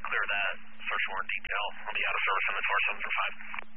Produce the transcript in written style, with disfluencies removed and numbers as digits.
clear that search warrant detail. I'll be out of service on the 4745.